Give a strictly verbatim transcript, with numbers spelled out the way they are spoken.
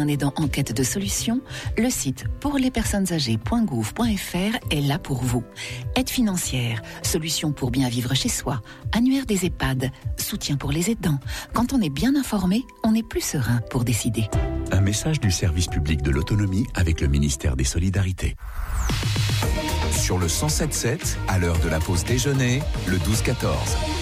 Un aidant en quête de solutions, le site pour les personnes âgées point gouv point f r est là pour vous. Aide financière, solutions pour bien vivre chez soi, annuaire des EHPAD, soutien pour les aidants. Quand on est bien informé, on est plus serein pour décider. Un message du service public de l'autonomie avec le ministère des Solidarités. Sur le cent sept sept, à l'heure de la pause déjeuner, le douze quatorze.